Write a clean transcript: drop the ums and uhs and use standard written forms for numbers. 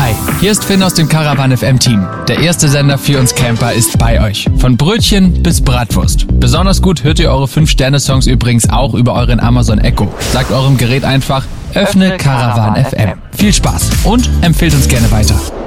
Hi, hier ist Finn aus dem Caravan FM Team. Der erste Sender für uns Camper ist bei euch. Von Brötchen bis Bratwurst. Besonders gut hört ihr eure 5-Sterne-Songs übrigens auch über euren Amazon Echo. Sagt eurem Gerät einfach, öffne Caravan FM. Viel Spaß und empfehlt uns gerne weiter.